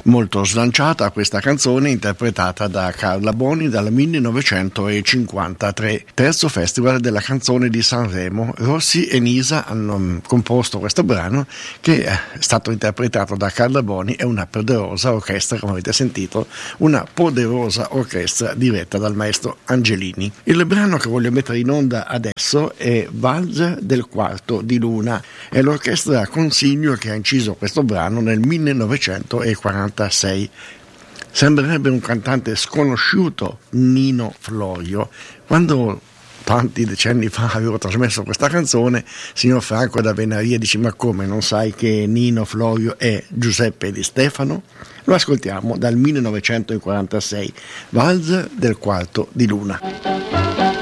Molto slanciata questa canzone, interpretata da Carla Boni dal 1953, terzo festival della canzone di Sanremo. Rossi e Nisa hanno composto questo brano che è stato interpretato da Carla Boni e una poderosa orchestra, come avete sentito, una poderosa orchestra diretta dal maestro Angelini. Il brano che voglio mettere in onda adesso è Valzer del quarto di luna. È l'orchestra Consiglio che ha inciso questo brano nel 1946. Sembrerebbe un cantante sconosciuto, Nino Florio. Quando tanti decenni fa avevo trasmesso questa canzone, signor Franco da Venaria dice: ma come, non sai che Nino Florio è Giuseppe Di Stefano? Lo ascoltiamo dal 1946, Valzer del quarto di luna.